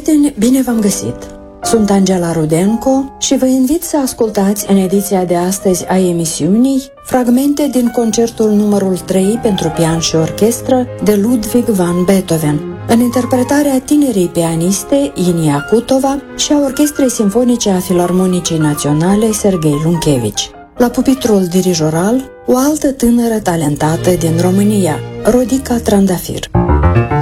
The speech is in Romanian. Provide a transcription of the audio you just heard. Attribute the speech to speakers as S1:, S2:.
S1: Prieteni, bine v-am găsit! Sunt Angela Rudenko și vă invit să ascultați în ediția de astăzi a emisiunii fragmente din concertul numărul 3 pentru pian și orchestră de Ludwig van Beethoven, în interpretarea tinerei pianiste Inia Kutova și a Orchestrei Simfonice a Filarmonicii Naționale Serghei Lunchevici. La pupitrul dirijoral, o altă tânără talentată din România, Rodica Trandafir.